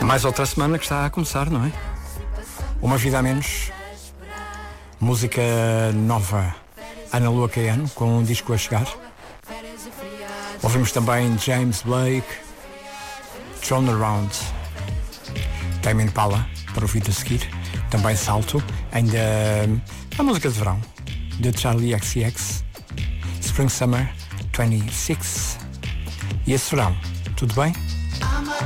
Mais outra semana que está a começar, não é? Uma vida a menos. Música nova. Ana Lua Caiano, com um disco a chegar. Ouvimos também James Blake, Thrown Around. Tame Impala, para ouvir a seguir. Também Salto. Ainda a música de verão, de Charlie XCX. Spring Summer 26. E esse verão, tudo bem?